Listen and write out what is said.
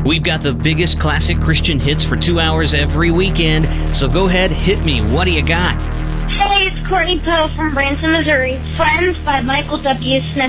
We've got the biggest classic Christian hits for 2 hours every weekend, so go ahead, hit me. What do you got? Hey, it's Courtney Poe from Branson, Missouri. Friends by Michael W. Smith.